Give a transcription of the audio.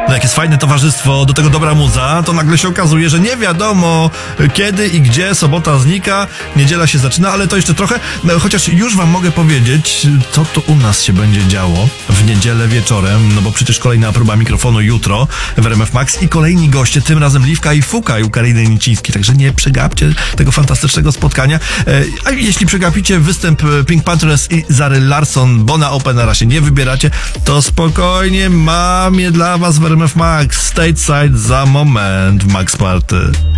No jak jest fajne towarzystwo, do tego dobra muza, to nagle się okazuje, że nie wiadomo kiedy i gdzie sobota znika, niedziela się zaczyna, ale to jeszcze trochę, no, chociaż już wam mogę powiedzieć, co to u nas się będzie działo w niedzielę wieczorem, no bo przecież kolejna próba mikrofonu jutro w RMF Max i kolejni goście, tym razem Liwka i Fukaj u Kariny Nicińskiej, także nie przegapcie tego fantastycznego spotkania. A jeśli przegapicie występ Pink Panthers i Zary Larsson, bo na Openera się nie wybieracie, to spokojnie, mam je dla was w RMF Max. Stateside za moment w Max Party.